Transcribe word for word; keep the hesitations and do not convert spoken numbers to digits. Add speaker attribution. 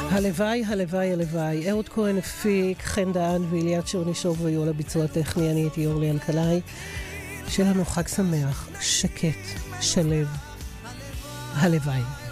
Speaker 1: הלוואי, הלוואי, הלוואי. אהוד כהן הפיק, חן דהן ואליעד שרנישוב והיו לביצוע טכני. אני הייתי אורלי אלקלעי. שיהיה לנו חג שמח, שקט, שלב. הלוואי.